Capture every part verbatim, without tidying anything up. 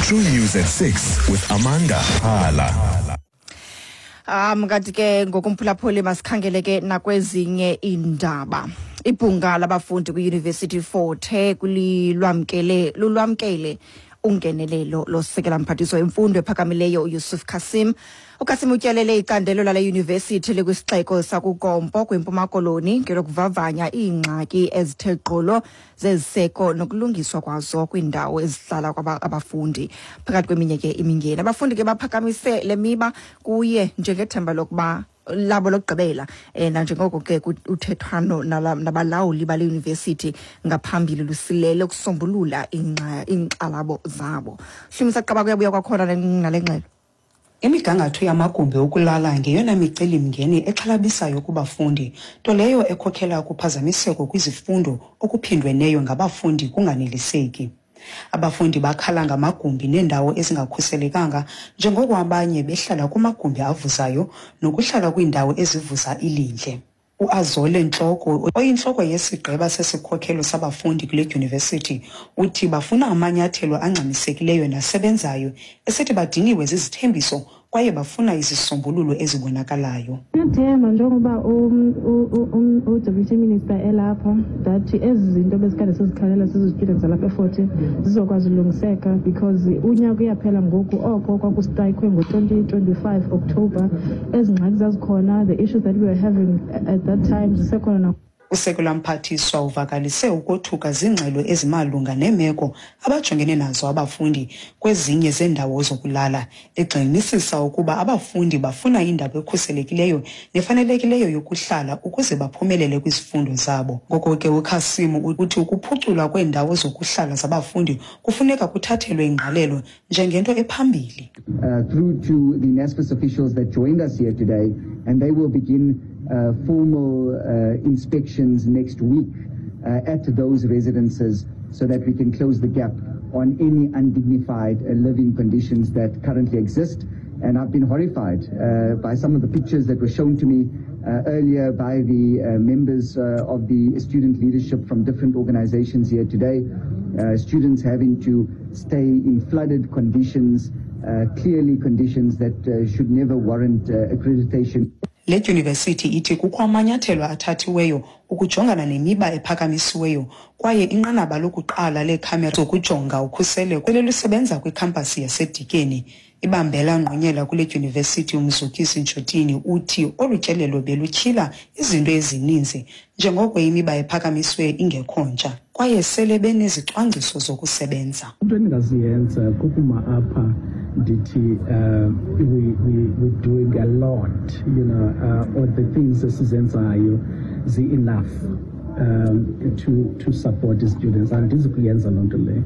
True News at six with Amanda Hala. Um kanti ke ngokumphulaphuli masikhangeleke nakwezinye indaba. Ibhunga labafundi kwi-University Fort Hare kulilwamkele lulwamkele ungenelelo losekela mphathiso wemfundo ephakamileyo Yusuf Kasim. uKasim utyelele icandelo lale university lekwisixeko sakuKompo kwiMpuma Koloni ngelokuvavanya iingxaki ezithe gqolo zeziseko nokulungiswa kwazo kwindawo ezihlala kwabafundi phakathi kweminye ke imingeni. Abafundi ke baphakamise le miba kuye njengethemba lokuba labo lokugqibela eh nanjengoko ke uthethwano nabalawuli bale university ngaphambili lusilele ukusombulula inxalabo zabo. Hlumisa Qabaka uyabuya kwakhona nale ngxelo. Imigangatho yamagumbi okulala ngeyona micelimngeni exhalabisayo kubafundi, nto leyo ekhokhela ukuphazamiseko kwizifundo okuphindweneyo ngabafundi kunganeliseki. Abafundi bakhala ngamagumbi nendawo ezingakhuselekanga njengoko abanye behlala kumagumbi avuzayo nokuhlala kwiindawo ezivuza ilindle. uAzole Ntloko oyinhloko yesigqeba sesikhokhelo sabafundi kule university uthi bafuna amanyathelo angxamisekileyo nasebenzayo esithi badiniwe zizithembiso kwaye bafuna izisombululo ezibonakalayo. Ngiyathemba njengoba u-Deputy Minister elapha that ezi zinto besikade sizikhalela sizi-students zalapha eFort zizokwazi ulungiseka because unyaka uyaphela ngoku oko kwakustrikwe ngo-twenty twenty-five October. Ezingxaki zazikhona, the issues that we were having at that time zisekhona na. Usekela mphathiswa uvakalise ukothuka zingxelo ezimalunga nemeko abajongene nazo abafundi kwezinye zendawo zokulala, egxinisisa ukuba abafundi bafuna indawo ekhuselekileyo nefanelekileyo yokuhlala ukuze baphumelele kwizifundo zabo. Ngoko ke uKasim uthi ukuphuculwa kweendawo zokuhlala zabafundi kufuneka kuthathelwe ingqalelo njengento ephambili. Uh, through to the NSFAS officials that joined us here today, and they will begin Uh, formal uh, inspections next week uh, at those residences so that we can close the gap on any undignified uh, living conditions that currently exist. And I've been horrified uh, by some of the pictures that were shown to me uh, earlier by the uh, members uh, of the student leadership from different organizations here today. Uh, students having to stay in flooded conditions, uh, clearly conditions that uh, should never warrant uh, accreditation. Le university ithi kukho amanyathelo athathiweyo ukujongana nemiba ephakamisiweyo kwaye inqanaba lokuqala lekhamera zokujonga ukhuseleko elisebenza kwikhampasi yaseDikeni ibambela ngqonyela kule university. uMzukisi Ntshotini uthi olutyelelo belutyhila izinto ezininzi njengoko imiba ephakamiswe ingekhontsha kwaye sele benezicwangciso zokusebenza. Into endingaziyenza kukuma apha ndithi uh, we, we, we're doing a lot, you know, uh, or the things esizenzayo zi-enough um, to, to support the students. Andizikuyenza loo nto leyo.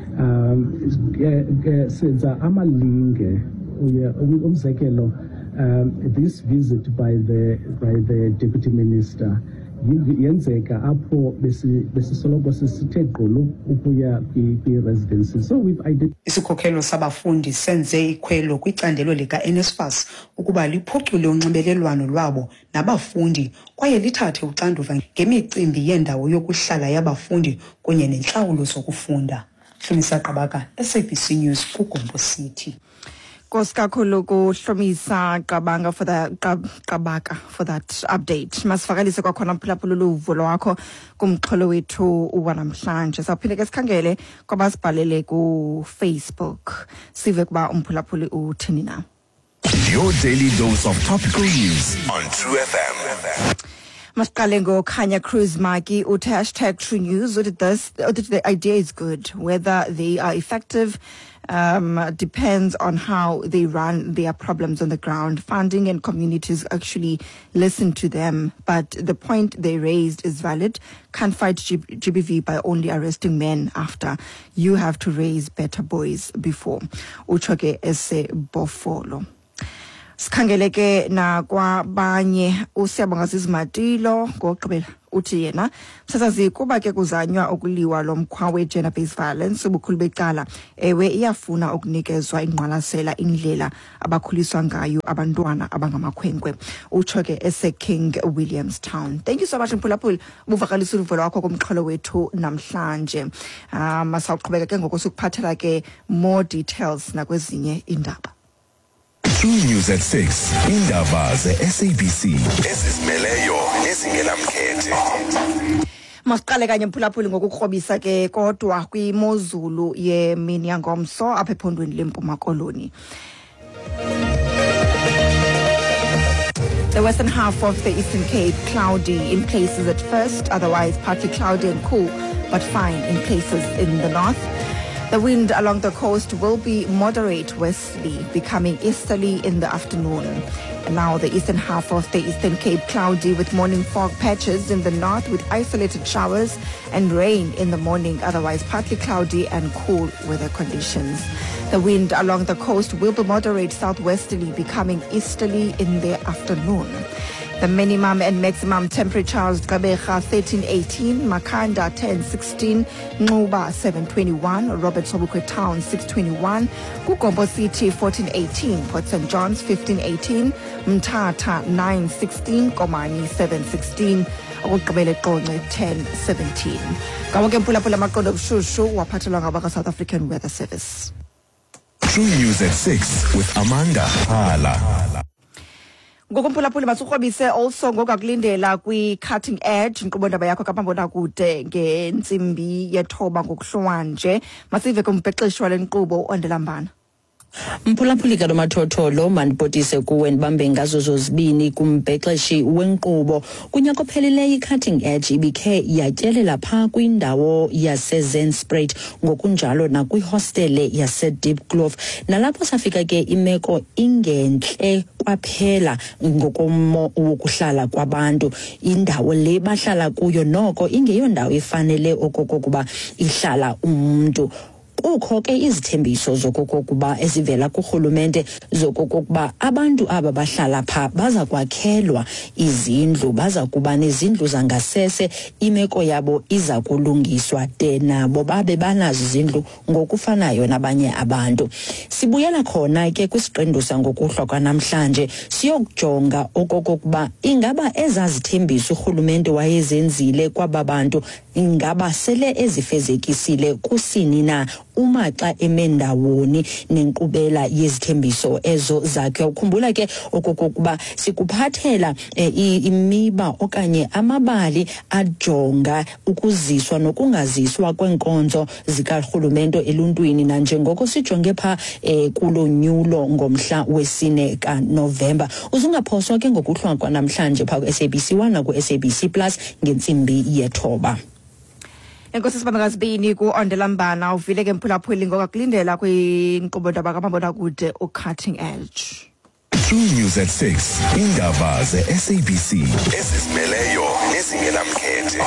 Um, senza amalinge umzekelo, um, this visit by the, by the Deputy Minister yenzeka apho besisoloko sisithe gqolo ukuya kwi-residences. So we've identified isikhokhelo sabafundi senze ikhwelo kwicandelo lika-NSFAS ukuba liphucule unxibelelwano lwabo nabafundi kwaye lithathe uxanduva ngemicimbi yendawo yokuhlala yabafundi kunye nentlawulo zokufunda. Hlumisa Qabaka, S A B C News, kuGompo City. Koskakhulu kuHlumisa Qabanga for that Qabaka for that update. Masifakalise kwakhona mphulaphula luvo lwakho kumxholo wethu wanamhlanje. Saphinde ke sikhangele kwabasibhalele ku Facebook. Sive kuba umphulaphuli uthini na. Your daily dose of topical news on True F M. Masiqale ngoKhanya Cruz Maki uthi hashtag True News. What it does, the idea is good. Whether they are effective um, depends on how they run their problems on the ground. Funding and communities actually listen to them. But the point they raised is valid. Can't fight G B V by only arresting men after. You have to raise better boys before. Uchoke ese bofolo. Sikhangeleke na kwabanye uSiyabonga Zizimatilo ngokugqibela uthi yena msasazi kuba ke kuzanywa ukuliwa lo mkhwa we-gender based violence ubukhulu becala ewe iyafuna ukunikezwa ingqwalasela indlela abakhuliswa ngayo abantwana abangamakhwenkwe utsho ke ese-King Williamstown. Thank you so much Mphulaphuli ubuvakalisa uluvo lwakho kumxholo wethu namhlanje. Um masawuqhubeka ke ngokusukuphathela ke more details nakwezinye indaba. True News at six. Indaba ze-S A B C ezizimeleyo nezingenamkhethe. Masiqale kanye Mphulaphuli ngokukrobisa ke kodwa kwimozulu yemini yangomso apha ephondweni leMpuma Koloni. The western half of the Eastern Cape cloudy in places at first, otherwise partly cloudy and cool, but fine in places in the north. The wind along the coast will be moderate westerly, becoming easterly in the afternoon. And now the eastern half of the Eastern Cape cloudy with morning fog patches in the north with isolated showers and rain in the morning, otherwise partly cloudy and cool weather conditions. The wind along the coast will be moderate southwesterly, becoming easterly in the afternoon. The minimum and maximum temperatures: Gqeberha thirteen eighteen, Makhanda ten sixteen, Nquba seven twenty-one, Robert Sobukwe Town six twenty-one, Gugombo City fourteen eighteen, Port Saint John's fifteen eighteen, Mthatha nine sixteen, Komani seven sixteen, Okugqibela eQonce ten seventeen. Kawo ke Mphulaphuli amaqondo obushushu waphathelwa ngabaka South African Weather Service. True News at six with Amanda Hala. Ngokumphulaphuli masukrobise also ngokakulindela kwi-cutting edge inkqubo ndaba yakho kapambona kude ngentsimbi yethoba ngokuhlwa nje masive kumbhexeshi wale nkqubo ondelambana. Mphulaphuli kaMathotholo mandipotise kuwe ndibambe ngazo zozibini kumbhexeshi wenkqubo kunyaka ophelileyo i-cutting edge ibikhe yatyelela phaa kwindawo yaseZenspruit ngokunjalo nakwihostele yaseDeep Kloof nalapho safika ke imeko ingentle kwaphela ngokomo wokuhlala kwabantu indawo le bahlala kuyo noko ingeyondawo efanele okokokuba ihlala umuntu. Kukho ke izithembiso zokokuba ezivela kurhulumente zokokuba abantu aba bahlala pha baza kwakhelwa izindlu baza kuba nezindlu zangasese imeko yabo iza kulungiswa de nabo babe banazo izindlu ngokufanayo nabanye abantu. Sibuyela khona ke kwisiqendusa ngokuhlwa kwanamhlanje siyokujonga okokuba ingaba ezazithembiso urhulumente wayezenzile kwababantu ingaba sele ezifezekisile kusini na umaxa emendawoni nenkqubela yezithembiso ezo zakhe. Ukhumbula ke okokuba sikuphathela e, imiba okanye amabali ajonga ukuziswa nokungaziswa kwenkonzo zikarhulumente eluntwini nanjengoko sijonge pha e, kulonyulo ngomhla wesine kaNovemba. Uzungaphoswa ke ngokuhlwa kwanamhlanje pha ku-S A B C one naku-S A B C Plus ngentsimbi yethoba. Enkosi sibambakazibini ku-ondelambana uvile ke Mphulaphuli ngokakulindela kwinkqubo ndaba kamabona kude u-cutting edge. True News at six. Indaba ze-S A B C ezizimeleyo nezingenamkhethe.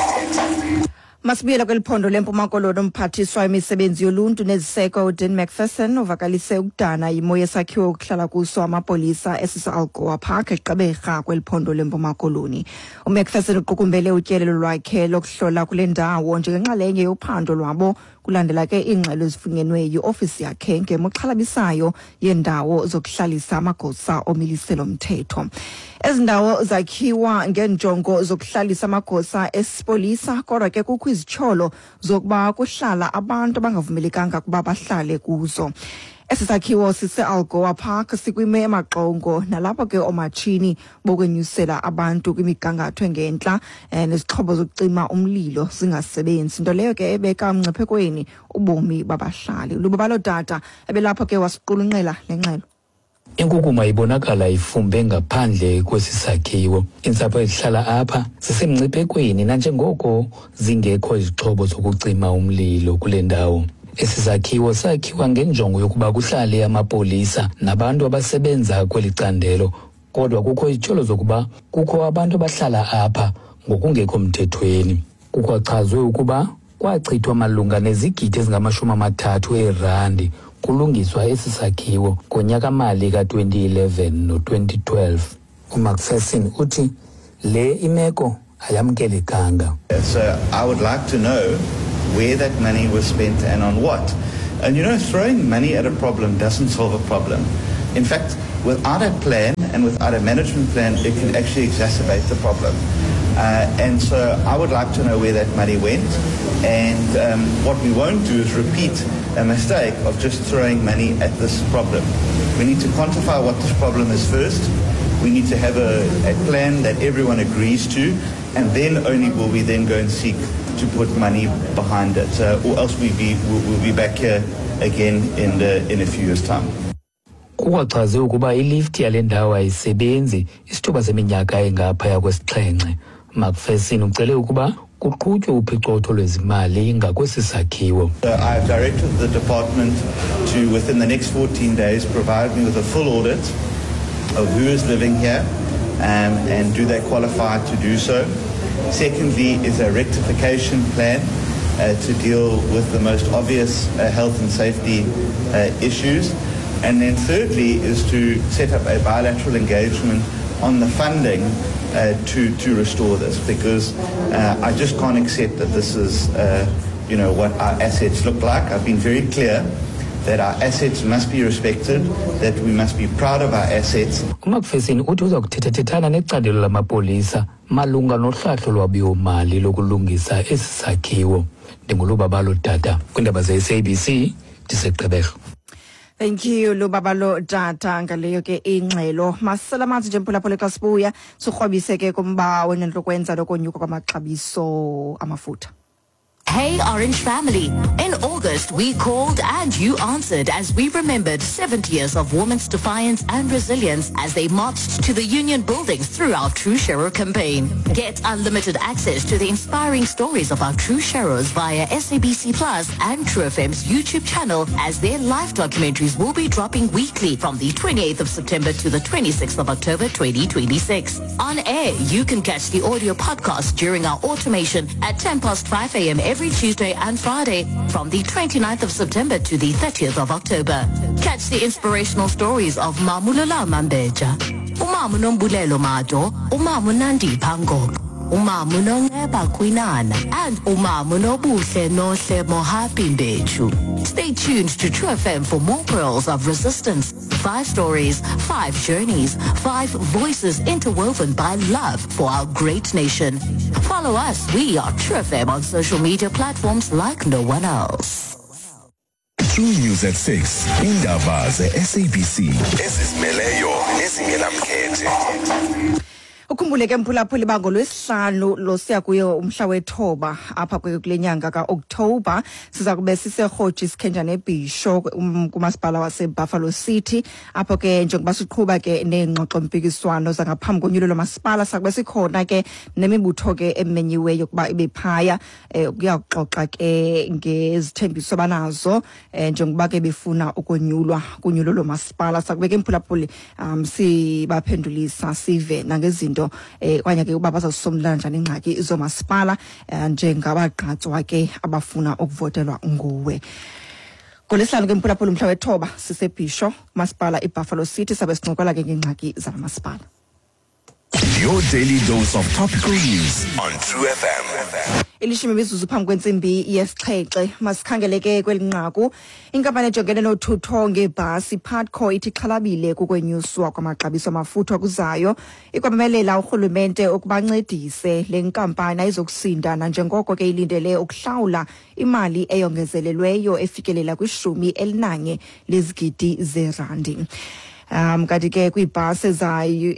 Masibuyela kweliphondo leMpuma Koloni umphathiswa wemisebenzi yoluntu neziseko uDean McPherson uvakalise ukudana imo yesakhiwo ukuhlala kuso amapolisa esise-Algoa Park eGqeberha kweliphondo leMpuma Koloni. uMcPherson uqukumbele utyelelo lwakhe lokuhlola kule ndawo njengenxalenye yophando lwabo kulandela ke ingxelo ezifunyenwe yi-ofisi yakhe ngemoxhalabisayo yendawo zokuhlalisa amagosa omiliselo mthetho. Ezindawo zakhiwa ngenjongo zokuhlalisa amagosa esipolisa kodwa ke kukho izitsholo zokuba kuhlala abantu abangavumelekanga kuba bahlale kuzo. Esisakhiwo sise-Algoa Park sikwime emaxongo nalapho ke omatshini bokwenyusela abantu kwimigangatho engentla eh, nezixhobo zokucima umlilo zingasebenzi nto leyo ke ebeka umngciphekweni ubomi babahlali. Lubabalo data ebelapho ke wasiqulunqela le ngxelo. Inkukuma ibonakala ifumbe ngaphandle kwesisakhiwo. Iintsapho ezihlala apha zisemngciphekweni nanjengoko zingekho izixhobo zokucima umlilo kule ndawo. Esizakhiwo sakhiwa ngenjongo yokuba kuhlale amapolisa nabantu abasebenza kweli candelo kodwa kukho izitsholo zokuba kukho abantu abahlala apha ngokungekho mthethweni. Kukwachazwe ukuba kwachithwa malunga nezigidi ezingamashumi amathathu eerandi kulungiswa esi sakhiwo ngonyaka-mali ka-twenty eleven no-twenty twelve. uMcPherson uthi le imeko ayamkelekanga. So I would like to know where that money was spent and on what. And you know, throwing money at a problem doesn't solve a problem. In fact, without a plan and without a management plan, it can actually exacerbate the problem. Uh, and so I would like to know where that money went. And um, what we won't do is repeat a mistake of just throwing money at this problem. We need to quantify what this problem is first. We need to have a, a plan that everyone agrees to, and then only will we then go and seek to put money behind it, uh, or else we'll be, we'll, we'll be back here again in, the, in a few years' time. Kukwachaze ukuba ilift yale ndawo ayisebenzi isithuba seminyaka engaphaya kwesixhenxe. McPherson ucele ukuba kuqhutywe uphicotho lwezimali ngakwesi sakhiwo. I've directed the department to, within the next fourteen days, provide me with a full audit of who is living here um, and do they qualify to do so. Secondly is a rectification plan uh, to deal with the most obvious uh, health and safety uh, issues. And then thirdly is to set up a bilateral engagement on the funding uh, to, to restore this, because uh, I just can't accept that this is uh, you know, what our assets look like. I've been very clear that our assets must be respected, that we must be proud of our assets. uMcPherson uthi uza kuthethathethana necandelo lamapolisa malunga nohlahlo lwabiwo-mali lokulungisa esi sakhiwo. Ndingulubabalo Dada kwindaba ze-S A B C, ndiseGqeberha. Thank you Lubabalo Dada ngaleyo ke ingxelo. Masalamanzi nje mphulaphula xa sibuya sikrwabise ke kumba wena lokwenza lokonyuka kwamaxabiso amafutha. Hey Orange family, in August we called and you answered as we remembered seventy years of women's defiance and resilience as they marched to the union buildings through our True Shero campaign. Get unlimited access to the inspiring stories of our True Sheros via S A B C Plus and True F M's YouTube channel, as their live documentaries will be dropping weekly from the twenty-eighth of September to the twenty-sixth of October twenty twenty-six. On air, you can catch the audio podcast during our automation at ten past five a m every Every Tuesday and Friday from the twenty-ninth of September to the thirtieth of October. Catch the inspirational stories of Mamulola Mambeja, Umamu Nombulelo Mado, Umamu Nandi Pango, Umamu Nongeba Kwinana, and Umamu Nobuhle Nohle Mohapi Mbechu. Stay tuned to True F M for more pearls of resistance. Five stories, five journeys, five voices interwoven by love for our great nation. Follow us, we are True F M on social media platforms like no one else. True News at six. Indaba ze-S A B C. Ezizimeleyo, ezingenamkhethe. Ukhumbule ke mphulaphuli bangolwesihlanu lo siya kuyo umhla wethoba apha kule nyanga ka-October siza kube siseRhoji Sikhenjane Bhisho kumasipala wase-Buffalo City apho ke njengoba siqhuba ke neengxoxo mpikiswano zangaphambi konyulo lwamasipala sakube sikhona ke nemibutho ke emenyiweyo kuba ibe phaya kuyaxoxa ke ngezithembiso banazo njengoba ke befuna ukonyulwa kunyulo lwamasipala sakube ke mphulaphuli um sibaphendulisa sive nangezinto eh kwanye ke ubaba bazasomlana njani ingxaki izomasipala njengabagqatswa ke abafuna ukuvotelwa nguwe. Ngolesihlanu ke mphulaphula umhla wethoba sisebhisho masipala eBuffalo City sabe sincokola ke ngengxaki zalamasipala. Your daily dose of topical news on True F M. Ilishumi mizuzu phambi kwentsimbi yesixhenxe masikhangeleke kwelinqaku. Inkampani ejongene nothutho ngebhasi Patco ithi xhalabile kukwenyuswa kwamaxabiso amafutha kuzayo. Ikwamemelela urhulumente ukubancedise le nkampani ayizokusinda njengoko ke ilindele ukuhlawula imali eyongezelelweyo efikelela kwishumi elinanye lezigidi zerandi. Um kanti ke kwibhasi zayo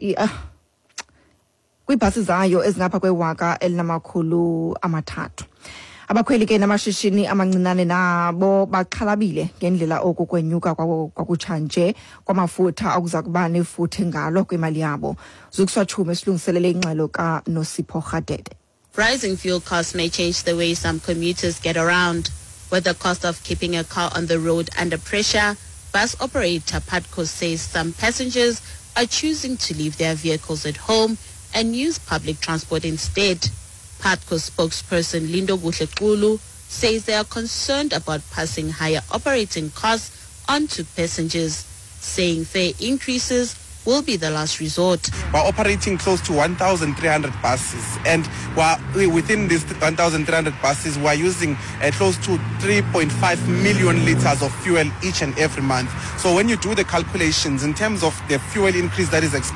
kwibhasi zayo ezingapha kwewaka elinamakhulu amathathu. Abakhweli ke namashishini amancinane nabo baxhalabile ngendlela oku kwenyuka kwakutshanje kwamafutha akuza kuba nefuthe ngalo kwimali yabo. Zukuswathume silungiselele ingxelo ka Nosipho Radebe. Rising fuel costs may change the way some commuters get around. With the cost of keeping a car on the road under pressure, bus operator Patco says some passengers are choosing to leave their vehicles at home and use public transport instead. Patco spokesperson Lindo Buhle Kulu says they are concerned about passing higher operating costs onto passengers, saying fare increases will be the last resort. We're operating close to one thousand three hundred buses, and we're, within these one thousand three hundred buses, we're using uh, close to three point five million liters of fuel each and every month. So when you do the calculations in terms of the fuel increase that is expected,